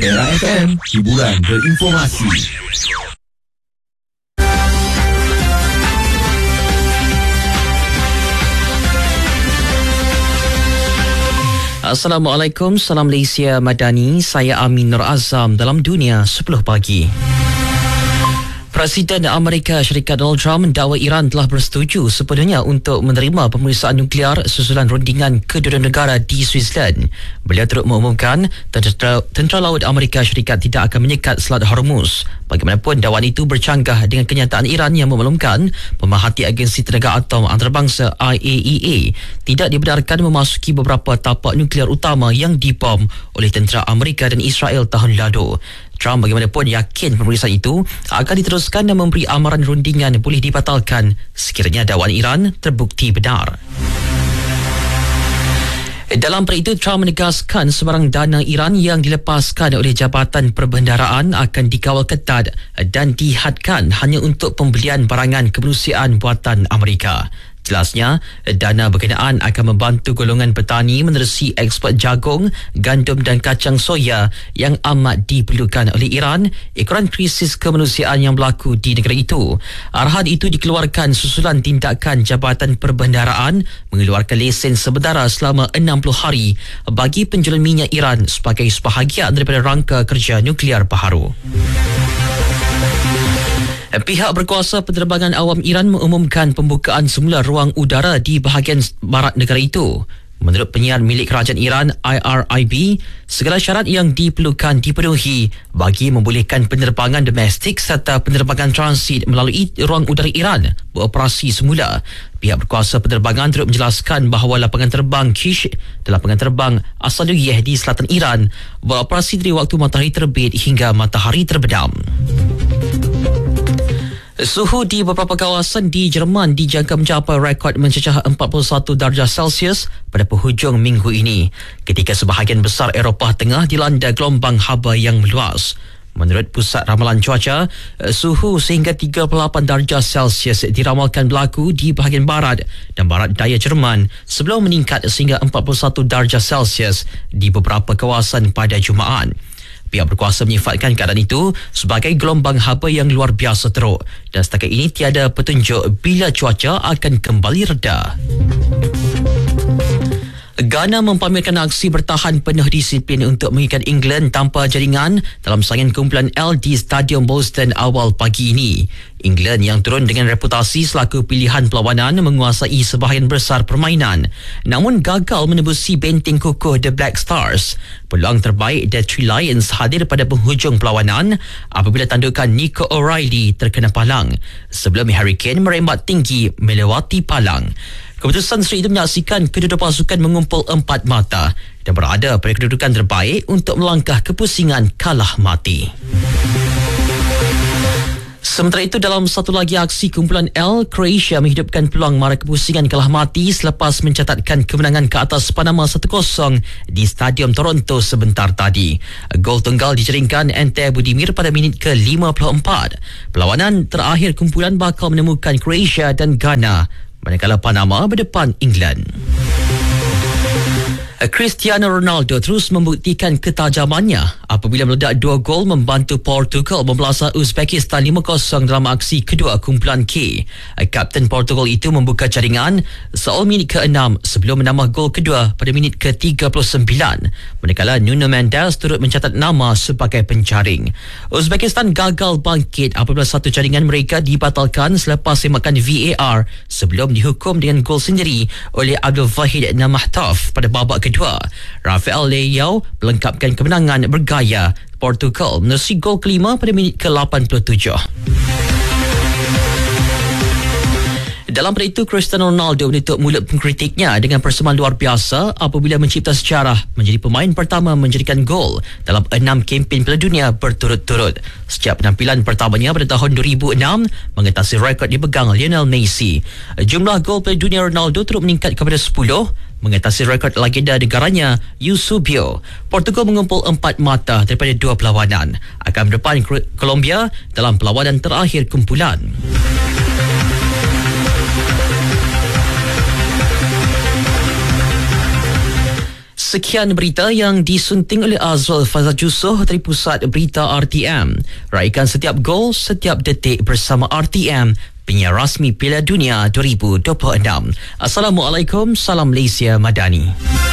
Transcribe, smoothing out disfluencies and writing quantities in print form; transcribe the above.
Era FM, hiburan berinformasi. Assalamualaikum, salam Malaysia Madani. Saya Amin Nur Azam dalam Dunia 10 Pagi. Presiden Amerika Syarikat Donald Trump mendakwa Iran telah bersetuju sepenuhnya untuk menerima pemeriksaan nuklear susulan rundingan kedua negara di Switzerland. Beliau turut mengumumkan Tentera Laut Amerika Syarikat tidak akan menyekat Selat Hormuz. Bagaimanapun, dakwaan itu bercanggah dengan kenyataan Iran yang memaklumkan pemerhati Agensi Tenaga Atom Antarabangsa IAEA tidak dibenarkan memasuki beberapa tapak nuklear utama yang dibom oleh tentera Amerika dan Israel tahun lalu. Trump bagaimanapun yakin pemeriksaan itu akan diteruskan dan memberi amaran rundingan boleh dibatalkan sekiranya dakwaan Iran terbukti benar. Dalam perkara itu, Trump menegaskan sebarang dana Iran yang dilepaskan oleh Jabatan Perbendaharaan akan dikawal ketat dan dihadkan hanya untuk pembelian barangan kemanusiaan buatan Amerika. Jelasnya, dana berkenaan akan membantu golongan petani menerusi eksport jagung, gandum dan kacang soya yang amat diperlukan oleh Iran ekoran krisis kemanusiaan yang berlaku di negara itu. Arahan itu dikeluarkan susulan tindakan Jabatan Perbendaharaan mengeluarkan lesen sementara selama 60 hari bagi penjualan minyak Iran sebagai sebahagian daripada rangka kerja nuklear baharu. Pihak berkuasa penerbangan awam Iran mengumumkan pembukaan semula ruang udara di bahagian barat negara itu. Menurut penyiar milik kerajaan Iran IRIB, segala syarat yang diperlukan dipenuhi bagi membolehkan penerbangan domestik serta penerbangan transit melalui ruang udara Iran beroperasi semula. Pihak berkuasa penerbangan turut menjelaskan bahawa lapangan terbang Kish adalah lapangan terbang Asadiyeh di selatan Iran beroperasi dari waktu matahari terbit hingga matahari terbenam. Suhu di beberapa kawasan di Jerman dijangka mencapai rekod mencecah 41 darjah Celsius pada penghujung minggu ini, ketika sebahagian besar Eropah Tengah dilanda gelombang haba yang meluas. Menurut Pusat Ramalan Cuaca, suhu sehingga 38 darjah Celsius diramalkan berlaku di bahagian barat dan barat daya Jerman sebelum meningkat sehingga 41 darjah Celsius di beberapa kawasan pada Jumaat. Pihak berkuasa menyifatkan keadaan itu sebagai gelombang haba yang luar biasa teruk dan setakat ini tiada petunjuk bila cuaca akan kembali reda. Ghana mempamerkan aksi bertahan penuh disiplin untuk mengikat England tanpa jaringan dalam saingan kumpulan L di Stadium Boston awal pagi ini. England yang turun dengan reputasi selaku pilihan perlawanan menguasai sebahagian besar permainan, namun gagal menembusi benteng kukuh The Black Stars. Peluang terbaik The Three Lions hadir pada penghujung perlawanan apabila tandukan Nico O'Reilly terkena palang sebelum Harry Kane merembat tinggi melewati palang. Keputusan seri itu menyaksikan kedua pasukan mengumpul 4 mata dan berada pada kedudukan terbaik untuk melangkah kepusingan kalah mati. Sementara itu, dalam satu lagi aksi kumpulan L, Croatia menghidupkan peluang mara kepusingan kalah mati selepas mencatatkan kemenangan ke atas Panama 1-0 di Stadium Toronto sebentar tadi. Gol tunggal dijaringkan Ante Budimir pada minit ke-54. Perlawanan terakhir kumpulan bakal menemukan Croatia dan Ghana, manakala Panama berdepan England. Cristiano Ronaldo terus membuktikan ketajamannya apabila meledak 2 gol membantu Portugal membelasah Uzbekistan 5-0 dalam aksi kedua kumpulan K. Kapten Portugal itu membuka jaringan seawal minit ke-6 sebelum menambah gol kedua pada minit ke-39, manakala Nuno Mendes turut mencatat nama sebagai penjaring. Uzbekistan gagal bangkit apabila satu jaringan mereka dibatalkan selepas semakan VAR sebelum dihukum dengan gol sendiri oleh Abdul Wahid Namahtov pada babak kedua. Rafael Leao melengkapkan kemenangan bergaya Portugal menerusi gol kelima pada minit ke-87. Dalam pada itu, Cristiano Ronaldo menutup mulut pengkritiknya dengan persembahan luar biasa apabila mencipta sejarah menjadi pemain pertama menjadikan gol dalam 6 kempen Piala Dunia berturut-turut. Sejak penampilan pertamanya pada tahun 2006 mengatasi rekod dipegang Lionel Messi. Jumlah gol Piala Dunia Ronaldo turut meningkat kepada 10, mengatasi rekod legenda negaranya Eusebio. Portugal mengumpul 4 mata daripada 2 perlawanan, akan berdepan Colombia dalam perlawanan terakhir kumpulan. Sekian berita yang disunting oleh Azwal Fazal Jusoh dari Pusat Berita RTM. Raikan setiap gol, setiap detik bersama RTM, penyiar rasmi Piala Dunia 2026. Assalamualaikum, salam Malaysia Madani.